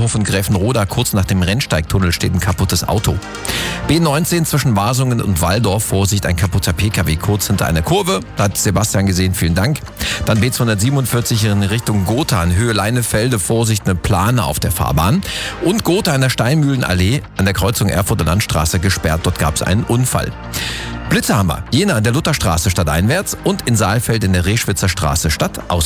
Bahnhof in Gräfenroda, kurz nach dem Rennsteigtunnel, steht ein kaputtes Auto. B19 zwischen Wasungen und Walldorf, Vorsicht, ein kaputter PKW kurz hinter einer Kurve. Da hat Sebastian gesehen, vielen Dank. Dann B247 in Richtung Gotha, in Höhe Leinefelde, Vorsicht, eine Plane auf der Fahrbahn. Und Gotha in der Steinmühlenallee an der Kreuzung Erfurter Landstraße gesperrt, dort gab es einen Unfall. Blitze haben wir. Jena an der Lutherstraße stadteinwärts und in Saalfeld in der Reschwitzer Straße stadtauswärts.